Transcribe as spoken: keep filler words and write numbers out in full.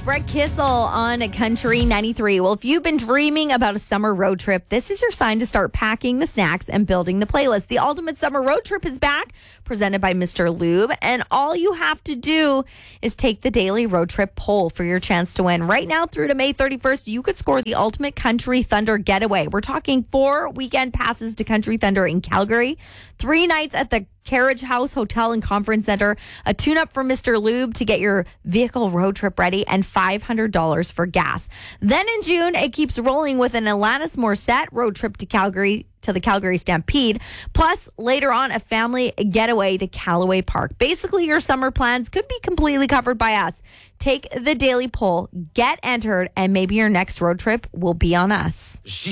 Brett Kissel on Country ninety-three. Well, if you've been dreaming about a summer road trip, this is your sign to start packing the snacks and building the playlist. The Ultimate Summer Road Trip is back, presented by Mister Lube. And all you have to do is take the daily road trip poll for your chance to win. Right now through to May thirty-first, you could score the Ultimate Country Thunder Getaway. We're talking four weekend passes to Country Thunder in Calgary, three nights at the Carriage House Hotel and Conference Center, a tune-up for Mister Lube to get your vehicle road trip ready, and five hundred dollars for gas. Then in June, it keeps rolling with an Alanis Morissette road trip to Calgary, to the Calgary Stampede. Plus, later on, a family getaway to Callaway Park. Basically, your summer plans could be completely covered by us. Take the daily poll, get entered, and maybe your next road trip will be on us. She